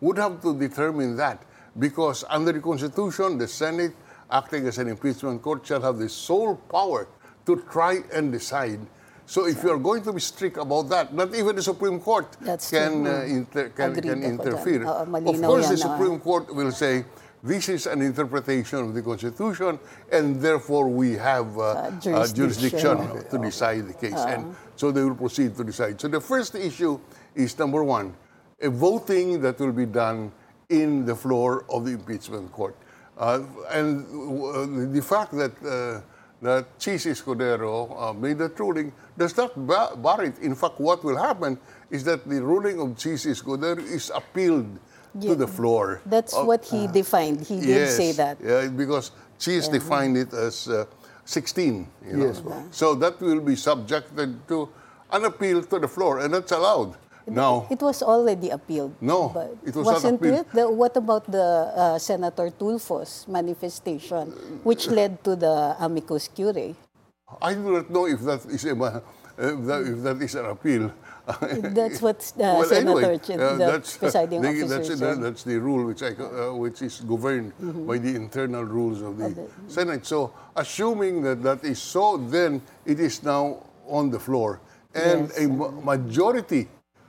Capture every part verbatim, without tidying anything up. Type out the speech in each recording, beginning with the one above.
would have to determine that because under the Constitution, the Senate, acting as an impeachment court, shall have the sole power to try and decide. So if you're going to be strict about that, not even the Supreme Court That's can, true. uh, inter- can, Agreed can ako interfere. dyan. Oo, Of malinaw course, yan the na- Supreme Court will say, this is an interpretation of the Constitution, and therefore we have uh, Uh, uh, jurisdiction jurisdiction. to decide the case. And so they will proceed to decide. So the first issue is, number one, a voting that will be done in the floor of the impeachment court. Uh, and uh, the fact that uh, that Chis Escudero uh, made that ruling does not bar bar it. In fact, what will happen is that the ruling of Chis Escudero is appealed to the floor. That's of- what he defined. He did yes, say that. Yeah, because Chis defined it as uh, sixteen. You know? Yes, ma'am. So that will be subjected to an appeal to the floor, and that's allowed. Now, It was already appealed. No, but it was not wasn't appealed. it? The, what about the uh, Senator Tulfo's manifestation, which led to the amicus curiae? I do not know if that is a, ma- if that, if that is an appeal. That's what uh, Well, Senator, anyway, Ch- uh, the that's, presiding the, officer that's, the, said. that's the rule which, I, uh, which is governed by the internal rules of the Of the- Senate. So, assuming that that is so, then it is now on the floor. And Yes. a ma- majority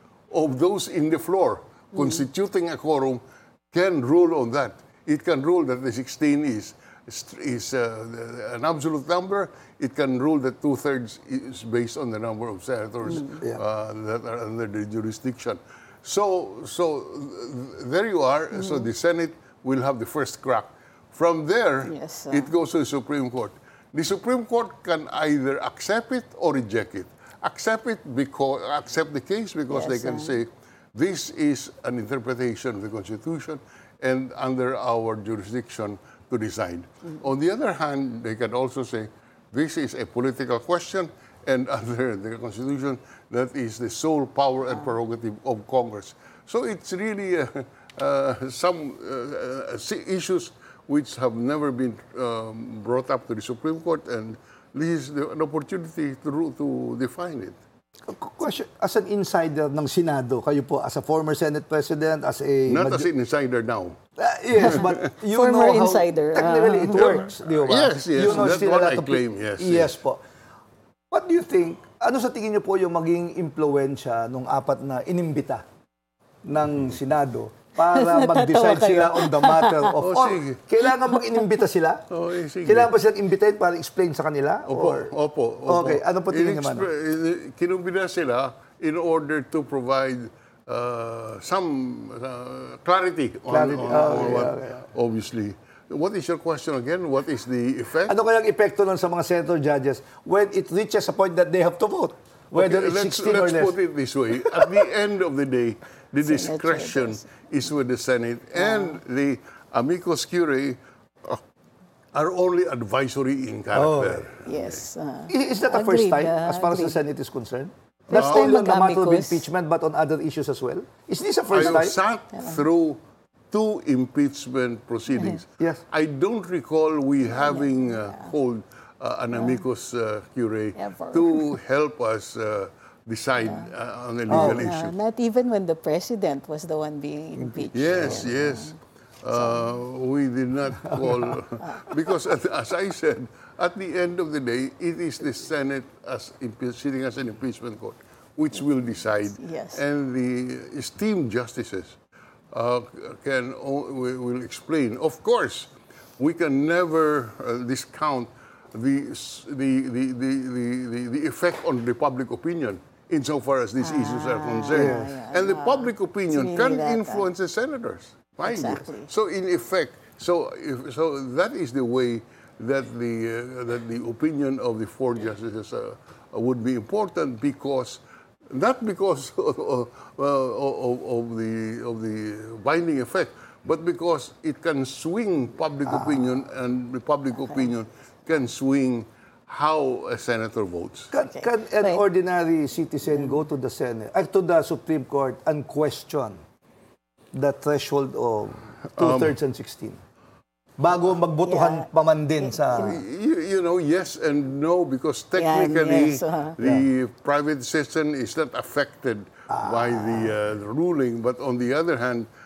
of those in the floor constituting a quorum can rule on that. It can rule that the sixteen is is uh, an absolute number. It can rule that two-thirds is based on the number of senators Yeah. uh, that are under the jurisdiction. So, so uh, there you are. So the Senate will have the first crack. From there, Yes, uh, it goes to the Supreme Court. The Supreme Court can either accept it or reject it. Accept it because accept the case because they Yes, can uh. say this is an interpretation of the Constitution and under our jurisdiction to decide. On the other hand, they can also say this is a political question and under the Constitution that is the sole power and prerogative of Congress. So it's really uh, uh, some uh, uh, issues which have never been um, brought up to the Supreme Court, and this is the, an opportunity to, ru- to define it. Question, as an insider ng Senado, kayo po, as a former Senate President, as a... Not maj- as an insider now. Ah, yes, but you Former know how insider, technically ah. it works, di ba? Yes, yes, You know that's still a what lot I of pe- claim, yes, Yes, yes. po. What do you think, ano sa tingin niyo po yung maging impluensya nung apat na inimbita ng Senado para Natatawa mag-decide kayo. sila on the matter of... Oh, or, sige. kailangan mag-inimbita sila? Oh, eh, sige. Kailangan ba silang imbitahin para explain sa kanila? Opo, Or, opo, opo. Okay, ano po tingin naman? In-expre- Kinumbina sila in order to provide uh, some uh, clarity on, Clarity. on, Oh, on okay, what, okay. obviously. What is your question again? What is the effect? Ano kayang epekto nun sa mga senator judges when it reaches a point that they have to vote? Whether Okay, it's let's, sixteen or let's less. put it this way. At the end of the day, the Senator discretion does. is with the Senate, and the amicus curiae uh, are only advisory in character. Yes. uh, Is, is that the first agreed, time, uh, as far as the agreed. Senate is concerned? First Not time only on the matter of mag-amicus. impeachment, but on other issues as well? Is this a I first have time? sat through two impeachment proceedings. Yes. I don't recall we having uh, hold uh, an amicus uh, curiae Ever. to help us uh, decide uh, on a legal Uh, issue. not even when the president was the one being impeached. Yes, yes. Uh, we did not call because, as as I said, at the end of the day, it is the Senate as impe- sitting as an impeachment court, which will decide, Yes. and the esteemed justices uh, can o- will will explain. Of course, we can never uh, discount the, s- the, the, the, the, the, the effect on the public opinion insofar as these issues are concerned. yeah, and the yeah. public opinion can Sininirata. influence the senators. Mind you. Exactly. So in effect, so if, so that is the way that the uh, that the opinion of the four justices uh, would be important, because not because of, of, of, of the of the binding effect, but because it can swing public opinion, and the public opinion can swing how a senator votes. Can, Okay. can an Wait. ordinary citizen go to the Senate, uh, to the Supreme Court and question the threshold of two-thirds and sixteen? Bago magbotohan Yeah. pa man din sa... You, you know, yes and no, because Yan, technically yes, uh-huh. the private citizen is not affected by the uh, ruling, but on the other hand,